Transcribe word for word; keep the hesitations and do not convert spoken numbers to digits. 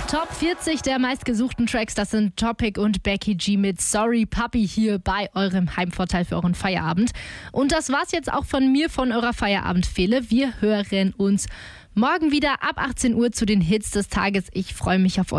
Top vierzig der meistgesuchten Tracks, das sind Topic und Becky G mit Sorry Papi hier bei eurem Heimvorteil für euren Feierabend. Und das war's jetzt auch von mir, von eurer Feierabendfehle. Wir hören uns morgen wieder ab achtzehn Uhr zu den Hits des Tages. Ich freue mich auf euch.